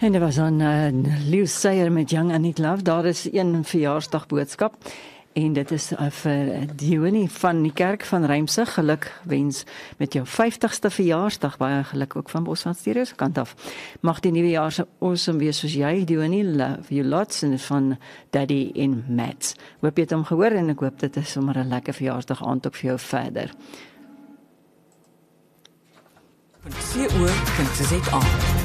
En dit was dan Leeu Sayer met Young and Need Love. Daar is een verjaarsdagboodskap. En dit is vir Dionie van die kerk van Rymsig. Geluk wens met jou 50ste verjaarsdag. Baie geluk ook van Bosman Stereo se kant af. Mag die nuwe jaar so awesome wees soos jy, Dionie. Love you lots. En van Daddy en Matt. Hoop jy het hom gehoor en ek hoop dit is sommer 'n lekker verjaarsdag aand ook vir jou verder. .co.za